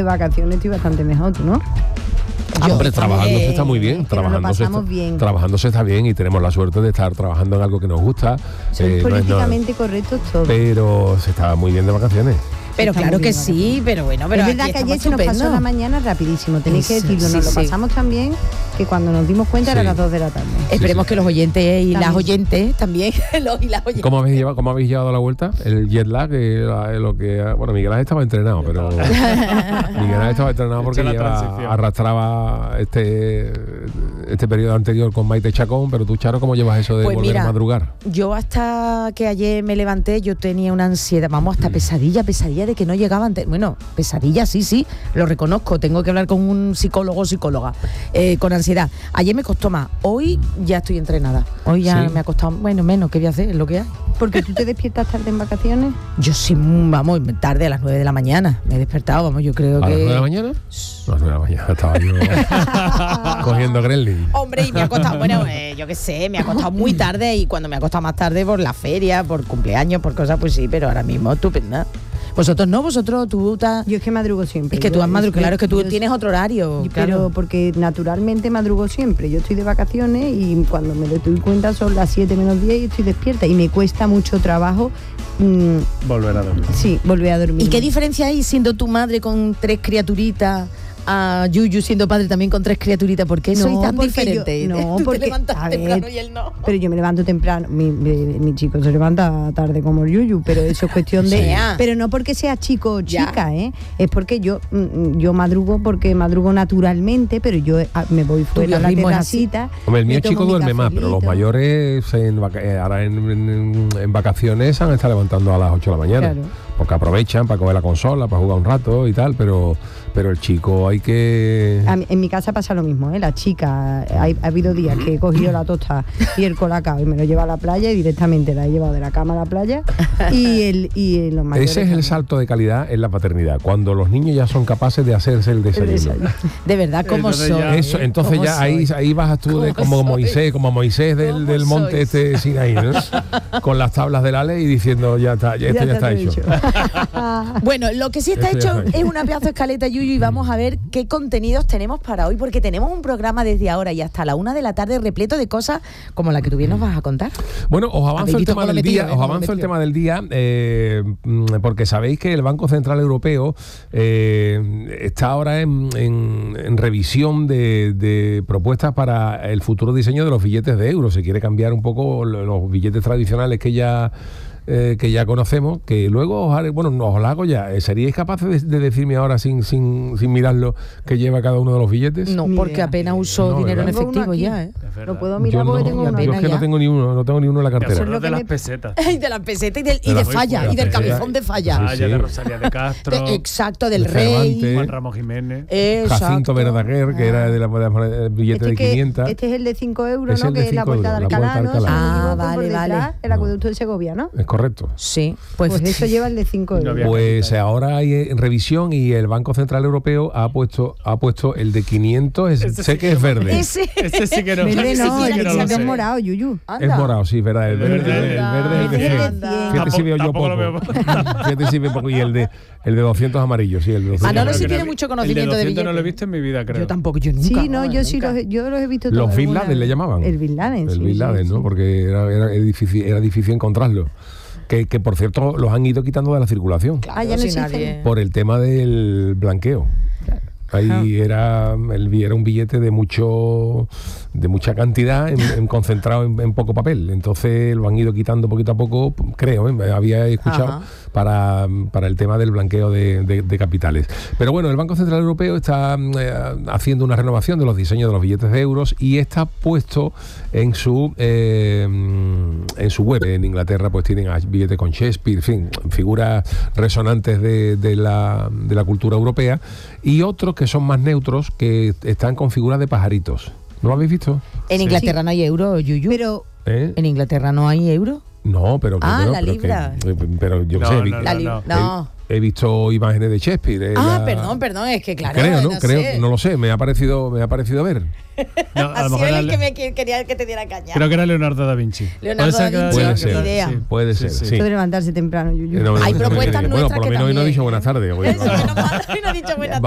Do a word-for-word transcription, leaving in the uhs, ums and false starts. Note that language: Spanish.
de vacaciones estoy bastante mejor, ¿tú no? Yo, Hombre, trabajando se está muy bien, es que trabajando nos se lo está, pasamos bien. trabajando se está bien y tenemos la suerte de estar trabajando en algo que nos gusta. Soy eh, no es- no- políticamente correcto todo. pero se está muy bien de vacaciones. Pero Está claro muy que bien, sí, pero bueno, pero es verdad aquí que ayer estamos se nos pasó estupendo. la mañana rapidísimo, tenéis que Eso, decirlo, nos sí, lo sí. pasamos tan bien que cuando nos dimos cuenta Sí. eran las dos de la tarde. Esperemos sí. que los oyentes y las También. oyentes también, los y las oyentes. ¿Cómo habéis llevado, cómo habéis llevado la vuelta? El jet lag, eh, la- eh, lo que bueno, Miguel Ángel estaba entrenado, pero Miguel Ángel estaba entrenado porque Hecho la lleva, transición. arrastraba este este periodo anterior con Maite Chacón, pero tú, Charo, ¿cómo llevas eso de Pues volver mira, a madrugar? Yo hasta que ayer me levanté, yo tenía una ansiedad, vamos, hasta pesadilla, pesadilla de que no llegaban. Bueno, pesadilla, sí, sí, lo reconozco, tengo que hablar con un psicólogo o psicóloga, eh, con ansiedad. Ayer me costó más, hoy ya estoy entrenada, hoy ya ¿Sí? me ha costado, bueno, menos, ¿qué voy a hacer? Es lo que hay. Porque tú te despiertas tarde en vacaciones. Yo sí, mm, vamos, tarde a las nueve de la mañana, me he despertado, vamos, yo creo ¿A que... las nueve de la mañana? A las nueve de la mañana estaba yo cogiendo gremlin. Hombre, y me ha costado, bueno, eh, yo qué sé, me ha costado muy tarde y cuando me ha costado más tarde por la feria, por cumpleaños, por cosas, pues sí, pero ahora mismo estupenda. Vosotros no, vosotros tú estás... Yo es que madrugo siempre. Es que Yo- tú has madrugado, yo- claro, es que tú yo- tienes otro horario. Yo- claro. Pero porque naturalmente madrugo siempre. Yo estoy de vacaciones y cuando me doy cuenta son las siete menos diez y estoy despierta. Y me cuesta mucho trabajo, mm, Volver a dormir. sí, volver a dormir. ¿Y qué diferencia hay siendo tu madre con tres criaturitas, a Yuyu siendo padre también con tres criaturitas? ¿Por qué sois No, tan porque diferentes? yo- no, Tú porque, te levantas a temprano ver, y él no. Pero yo me levanto temprano. Mi, mi, mi chico se levanta tarde como el Yuyu, pero eso es cuestión de... Sí. Ya. Pero no porque sea chico o Ya. chica, ¿eh? Es porque yo mm, yo madrugo porque madrugo naturalmente, pero yo ah, me voy fuera a la biorritmo es así. terracita. Hombre, el mío me tomo chico mi duerme más, pero los cafelito. mayores en vaca- eh, ahora en, en- en vacaciones se han estado levantando a las ocho de la mañana. Claro. Porque aprovechan para coger la consola, para jugar un rato y tal, pero pero el chico hay que... A mí- en mi casa pasa lo mismo, ¿eh? La chica, hay- ha habido días que he cogido la tosta y el colacao y me lo lleva a la playa y directamente la he llevado de la cama a la playa y el y los mayores Ese es el también. salto de calidad en la paternidad, cuando los niños ya son capaces de hacerse el desayuno. desayuno. De verdad, ¿cómo Entonces soy? ya- Eso, entonces ¿Cómo ya ahí, soy? ahí bajas tú de, ¿Cómo como soy? Moisés, como Moisés del, ¿Cómo del monte sois? este Sinaí, ¿no? Con las tablas de la ley y diciendo ya está, ya, esto ya, está te lo he hecho. Bueno, lo que sí está Eso ya hecho está es una pedazo de escaleta, Yuyu, y vamos a ver qué contenidos tenemos para hoy, porque tenemos un programa desde ahora y hasta la una de la tarde repleto de cosas como la que tú bien nos vas a contar. Bueno, os avanzo Habéis el visto tema cómo lo del metí día, yo, eh, os cómo lo avanzo el metí yo. tema del día, eh, mm, porque sabéis que el Banco Central Europeo eh, está ahora en, en- en revisión de, de propuestas para el futuro diseño de los billetes de euros. Se quiere cambiar un poco lo- los billetes tradicionales que ya eh, que ya conocemos, que luego os haré, bueno, no os lo hago ya. Eh, ¿Seríais capaces de, de decirme ahora sin, sin, sin mirarlo qué lleva cada uno de los billetes? No, Ni porque idea. apenas uso No, dinero en ¿verdad? Tengo uno efectivo aquí. ya, ¿eh? Es verdad. Lo puedo Yo mirar no, porque tengo yo una es pena que ya. no tengo ni uno, no tengo ni uno en la Me cartera. acuerdo lo de que las me- pesetas. Y de la peseta y del, y De de la- falla, de y del la peseta. cabezón de falla. Sí, Ah, ya sí. de Rosalía de Castro, De- exacto, del De rey. Cervantes. Juan Ramos Jiménez. Exacto. Jacinto Verdaguer, que era de la, de la- del billete Este, de que- quinientas. este es el de cinco euros, Es ¿no? el de Que es la cinco puerta de euros, la Alcalá, puerta ¿no? de Si no me Alcalá. equivoco, Ah, por vale, detrás, vale. el acueducto de Segovia, ¿no? Es correcto. Sí, pues, Pues eso lleva el de cinco No euros. había- Pues ahora hay en revisión y el Banco Central Europeo ha puesto ha puesto el de quinientos, es- Ese sé sí que que es no- verde. ese. Ese sí que no, Verde ese no, sí el que no que lo es sé. morado, Yuyu. Anda. Es morado, sí, verdad. El verde, el verde, verde, el de ese es el cien. de cien. Fíjate si veo yo Tampoco poco. lo veo. Fíjate si veo poco. Y el de, el de doscientos amarillos, sí, el de doscientos. Manolo Creo sí que tiene no he- mucho conocimiento el de de doscientos no lo he billetes. visto en mi vida, creo. Yo tampoco, yo nunca. Sí, no, yo nunca. sí los, yo los he visto todos. Los Bin alguna Laden le vez. llamaban. El Bin Laden, El sí, Bin sí, Laden, sí. ¿no? Porque era, era, era difícil, era difícil encontrarlo. Que, que, por cierto, los han ido quitando de la circulación. Claro, Ah, ya no si existen. nadie- Por el tema del blanqueo. Ahí era, el, era un billete de mucho de mucha cantidad en, en concentrado en, en poco papel. Entonces lo han ido quitando poquito a poco, creo, ¿eh? Había escuchado, Ajá. para, para el tema del blanqueo de, de- de capitales. Pero bueno, el Banco Central Europeo está eh, haciendo una renovación de los diseños de los billetes de euros y está puesto en su eh, en su web. En Inglaterra pues tienen a billetes con Shakespeare, en fin, figuras resonantes de, de la, de la cultura europea, y otros que son más neutros, que están con figuras de pajaritos. ¿No lo habéis visto? En Sí. Inglaterra no hay euro, Yuyu. Pero ¿Eh? En Inglaterra no hay euro. No, pero que Ah, bueno, la pero libra. que- pero yo qué No, sé, no, vi- no, La no. li- no. no. He, he visto imágenes de Shakespeare. eh, Ah, la- perdón, perdón, es que claro. Creo, ¿no? no Creo, sé. no lo sé, me ha parecido, me ha parecido ver. No, a lo Así mejor era era el Le- que me que- quería que te diera caña. creo que era Leonardo da Vinci. Leonardo Puede ser da que- Vinci, Puede que- ser, ni idea. puede ser, sí. eso de levantarse temprano, Yuyu. Eh, no, Hay no, propuestas bueno, nuestras por lo que menos hoy no he también, dicho ¿eh? buenas tardes. Hoy Eso, no. menos mal, hoy no he dicho buenas